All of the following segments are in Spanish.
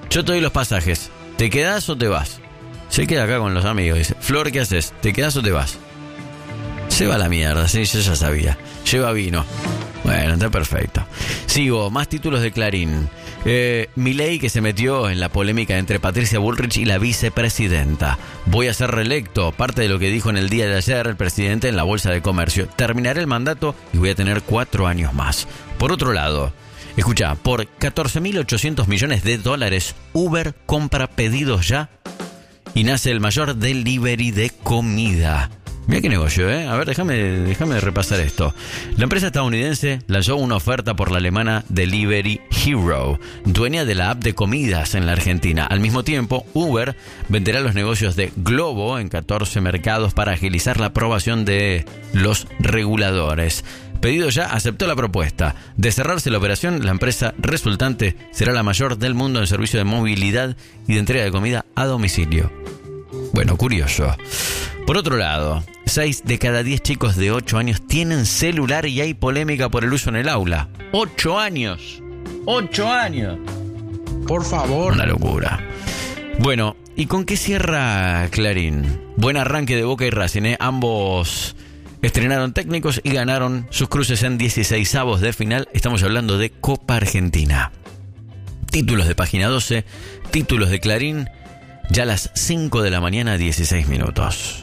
yo te doy los pasajes. ¿Te quedás o te vas? Se queda acá con los amigos. Dice, Flor, ¿qué haces? ¿Te quedás o te vas? Se va a la mierda, sí, yo ya sabía. Lleva vino. Bueno, está perfecto. Sigo, más títulos de Clarín. Milei, que se metió en la polémica entre Patricia Bullrich y la vicepresidenta. Voy a ser reelecto. Parte de lo que dijo en el día de ayer el presidente en la Bolsa de Comercio. Terminaré el mandato y voy a tener 4 años más. Por otro lado, escucha, por 14.800 millones de dólares, Uber compra pedidos ya y nace el mayor delivery de comida. Mira qué negocio, ¿eh? A ver, déjame repasar esto. La empresa estadounidense lanzó una oferta por la alemana Delivery Hero, dueña de la app de comidas en la Argentina. Al mismo tiempo, Uber venderá los negocios de Globo en 14 mercados para agilizar la aprobación de los reguladores. Pedido Ya aceptó la propuesta. De cerrarse la operación, la empresa resultante será la mayor del mundo en servicio de movilidad y de entrega de comida a domicilio. Bueno, curioso. Por otro lado, 6 de cada 10 chicos de 8 años tienen celular y hay polémica por el uso en el aula. 8 años. 8 años. Por favor. Una locura. Bueno, ¿y con qué cierra Clarín? Buen arranque de Boca y Racing, ¿eh? Ambos estrenaron técnicos y ganaron sus cruces en 16avos de final. Estamos hablando de Copa Argentina. Títulos de Página 12, títulos de Clarín. Ya a las 5 de la mañana, 16 minutos.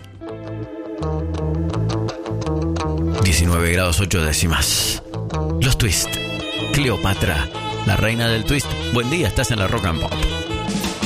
19 grados 8 décimas. Los Twist. Cleopatra, la reina del twist. Buen día, estás en la Rock and Pop.